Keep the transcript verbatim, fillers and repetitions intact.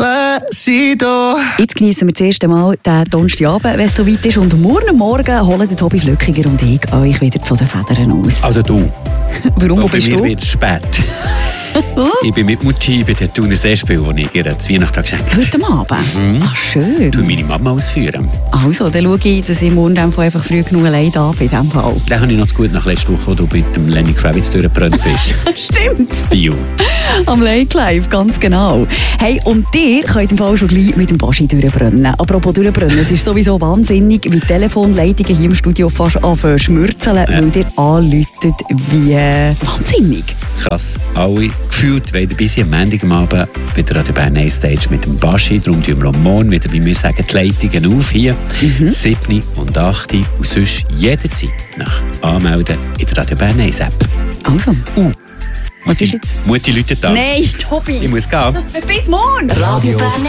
Despacito. Jetzt genießen wir das erste Mal den Donnerstagabend, wenn es soweit ist. Und morgen Morgen holen der Tobi Flückiger und ich euch wieder zu den Federn aus. Also du. Warum, wo bei bist mir du? wird es spät. Ich bin mit Mutti bei der Thuner Seespiel, die ich ihr zu Weihnachten geschenkt habe. Heute Abend? Mhm. Ach, schön. Ich meine Mama ausführen. Also, dann schaue ich, dass ich morgen einfach früh genug allein da bin. In diesem Fall. Dann habe ich noch zu gut nach letzter Woche, wo du mit dem Lenny Kravitz durchgebrannt bist. Stimmt. Das Bio. Am Late Live, ganz genau. Hey, und ihr könnt im Fall schon gleich mit dem Baschi durchbrennen. Apropos durchbrennen, es ist sowieso wahnsinnig, wie die Telefonleitungen hier im Studio fast anfangen zu schmürzeln, ja. Weil ihr anläutet wie äh, wahnsinnig. Krass. Alle gefühlt wollen bis am Montag am Abend wieder an der Bern A Stage mit dem Baschi. Darum tun wir am Morgen wieder, wie wir sagen, die Leitungen auf hier. Mhm. sieben und acht und sonst jederzeit nach Anmelden in der Radio Bern App. Also. Uh. Was ist jetzt? Mutti Leute da. Nein, Tobi. Ich muss gehen. Bis morgen. Radio Bern